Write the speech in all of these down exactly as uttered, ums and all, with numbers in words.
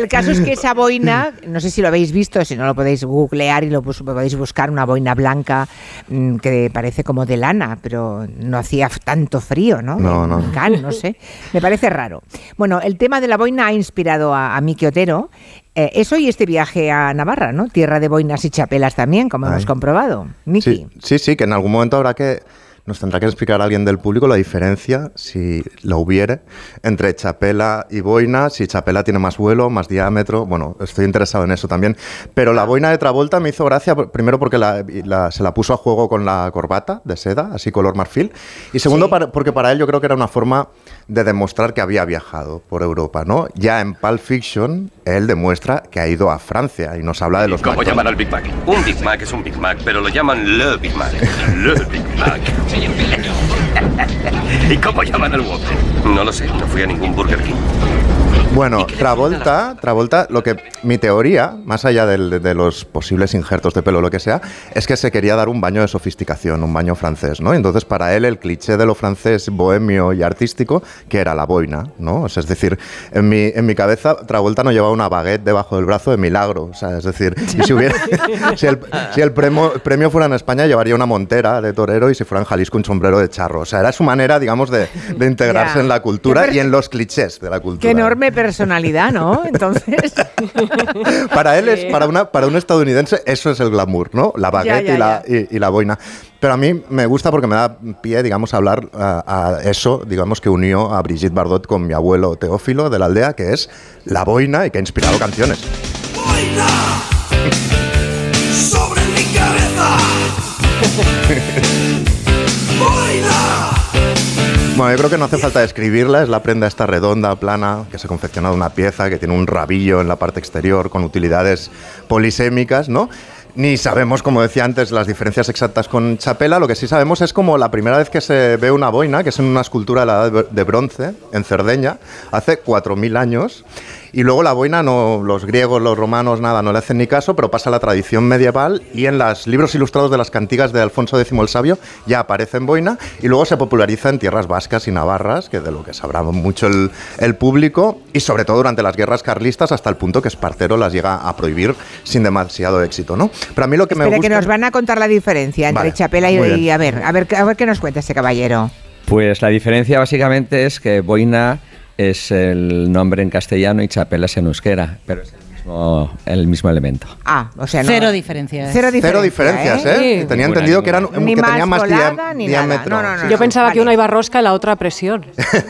el caso es que esa boina, no sé si lo habéis visto, si no lo podéis googlear y lo podéis buscar, una boina blanca mmm, que parece como de lana, pero no hacía tanto frío, ¿no? No, no. Can, no sé. Me parece raro. Bueno, el tema de la boina ha inspirado a, a Miki Otero. Eh, eso y este viaje a Navarra, ¿no? Tierra de boinas y chapelas también, como Ay. hemos comprobado. Miki. Sí, sí, sí, que en algún momento habrá que... Nos tendrá que explicar a alguien del público la diferencia, si lo hubiere, entre chapela y boina, si chapela tiene más vuelo, más diámetro. Bueno, estoy interesado en eso también. Pero la boina de Travolta me hizo gracia, primero porque la, la, se la puso a juego con la corbata de seda, así color marfil, y segundo sí. para, porque para él yo creo que era una forma de demostrar que había viajado por Europa, ¿no? Ya en Pulp Fiction, él demuestra que ha ido a Francia y nos habla de los... ¿Cómo McDonald's. Llaman al Big Mac? Un Big Mac es un Big Mac, pero lo llaman Le Big Mac. Le Big Mac. ¿Y cómo llaman al Whopper? No lo sé, no fui a ningún Burger King. Bueno, Travolta, Travolta, lo que mi teoría, más allá de, de los posibles injertos de pelo o lo que sea, es que se quería dar un baño de sofisticación, un baño francés, ¿no? Entonces, para él, el cliché de lo francés bohemio y artístico, que era la boina, ¿no? O sea, es decir, en mi, en mi cabeza, Travolta no llevaba una baguette debajo del brazo de milagro, o sea, es decir, y si hubiera, si el, si el premio, premio fuera en España, llevaría una montera de torero y si fuera en Jalisco, un sombrero de charro. O sea, era su manera, digamos, de, de integrarse yeah. en la cultura y en los clichés de la cultura. Qué enorme personalidad, ¿no? Entonces... para él, es para, una, para un estadounidense, eso es el glamour, ¿no? La baguette ya, ya, y, la, y, y la boina. Pero a mí me gusta porque me da pie, digamos, a hablar a, a eso, digamos, que unió a Brigitte Bardot con mi abuelo Teófilo de la aldea, que es la boina y que ha inspirado canciones. ¡Boina! ¡Sobre mi cabeza! ¡Boina! Bueno, yo creo que no hace falta describirla, es la prenda esta redonda, plana, que se ha confeccionado una pieza, que tiene un rabillo en la parte exterior con utilidades polisémicas, ¿no? Ni sabemos, como decía antes, las diferencias exactas con chapela. Lo que sí sabemos es como la primera vez que se ve una boina, que es en una escultura de la Edad de Bronce, en Cerdeña, hace cuatro mil años. Y luego la boina, no, los griegos, los romanos, nada, no le hacen ni caso, pero pasa a la tradición medieval y en los libros ilustrados de las cantigas de Alfonso X el Sabio ya aparece en boina y luego se populariza en tierras vascas y navarras, que de lo que sabrá mucho el, el público, y sobre todo durante las guerras carlistas hasta el punto que Espartero las llega a prohibir sin demasiado éxito, ¿no? Pero a mí lo que Espera, me gusta... que nos van a contar la diferencia entre vale, chapela y, y a ver, a ver, a ver qué nos cuenta este caballero. Pues la diferencia básicamente es que boina es el nombre en castellano y chapela es en euskera, pero es el mismo, el mismo elemento. Ah, o sea, no, cero diferencias. Cero, diferencia, cero diferencias, ¿eh? ¿eh? Tenía Ninguna, entendido que, eran, ni que más tenía más colada, dia- ni diámetro. Nada. No, no, no, Yo no, pensaba vale. que una iba rosca y la otra a presión.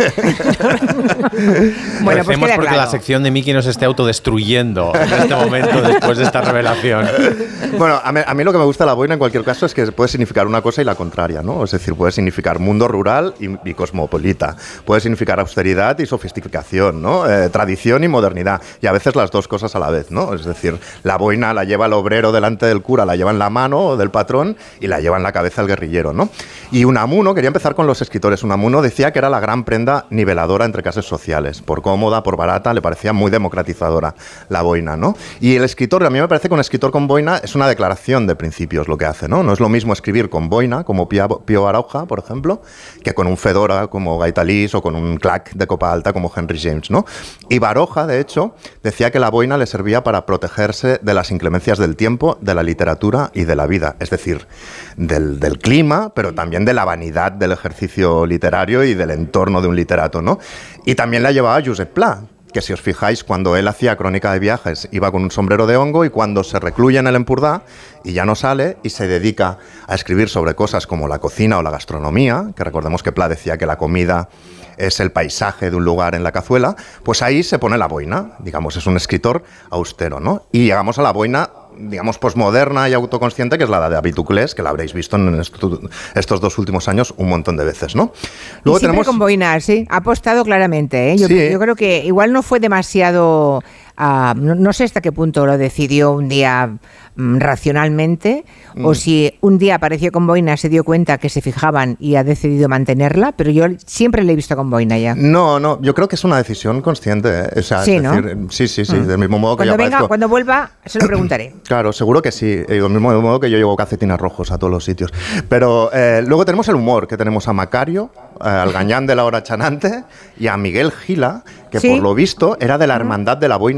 Bueno, pues queda porque claro. la sección de Miki nos esté autodestruyendo en este momento después de esta revelación. Bueno, a mí, a mí lo que me gusta de la boina en cualquier caso es que puede significar una cosa y la contraria, ¿no? Es decir, puede significar mundo rural y, y cosmopolita, puede significar austeridad y sofisticación, ¿no? Eh, tradición y modernidad, y a veces las dos cosas a la vez, ¿no? Es decir, la boina la lleva el obrero delante del cura, la lleva en la mano del patrón y la lleva en la cabeza el guerrillero, ¿no? Y Unamuno, quería empezar con los escritores, Unamuno decía que era la gran prenda niveladora entre clases sociales, por cómoda, por barata, le parecía muy democratizadora la boina, ¿no? Y el escritor, a mí me parece que un escritor con boina es una declaración de principios lo que hace, ¿no? No es lo mismo escribir con boina, como Pío, Pío Baroja, por ejemplo, que con un fedora como Gaitalís o con un clac de copa alta como Henry James, ¿no? Y Baroja, de hecho, decía que la boina le servía para protegerse de las inclemencias del tiempo, de la literatura y de la vida, es decir, del, del clima, pero también de la vanidad del ejercicio literario y del entorno de un literato, ¿no? Y también la llevaba Josep Pla, que si os fijáis, cuando él hacía crónica de viajes iba con un sombrero de hongo y cuando se recluye en el Empurdá y ya no sale y se dedica a escribir sobre cosas como la cocina o la gastronomía, que recordemos que Pla decía que la comida es el paisaje de un lugar en la cazuela, pues ahí se pone la boina, digamos, es un escritor austero, ¿no? Y llegamos a la boina, digamos, posmoderna y autoconsciente, que es la de David Duclés, que la habréis visto en esto, estos dos últimos años un montón de veces, ¿no? Luego y siempre tenemos... con boina, sí, ha apostado claramente, ¿eh? Yo, sí. yo creo que igual no fue demasiado... Uh, no, no sé hasta qué punto lo decidió un día um, racionalmente mm. o si un día apareció con boina, se dio cuenta que se fijaban y ha decidido mantenerla, pero yo siempre le he visto con boina ya. No, no, yo creo que es una decisión consciente, ¿eh? O sea, sí, es ¿no? decir, sí, sí, sí, mm. del mismo modo que cuando yo venga, aparezco... Cuando vuelva, se lo preguntaré. Claro, seguro que sí, del mismo modo que yo llevo calcetines rojos a todos los sitios. Pero eh, luego tenemos el humor, que tenemos a Macario, eh, al Gañán de la hora chanante y a Miguel Gila, que ¿sí? por lo visto era de la hermandad de la boina